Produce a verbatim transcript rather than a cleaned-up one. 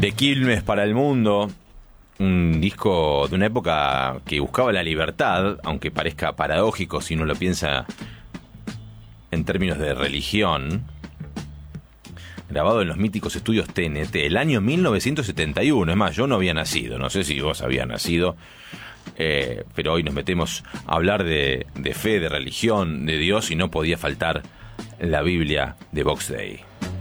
De Quilmes para el mundo, un disco de una época que buscaba la libertad, aunque parezca paradójico si uno lo piensa en términos de religión. Grabado en los míticos estudios T N T, el año mil novecientos setenta y uno. Es más, yo no había nacido, no sé si vos habías nacido, eh, pero hoy nos metemos a hablar de, de fe, de religión, de Dios, y no podía faltar la Biblia de Box Day.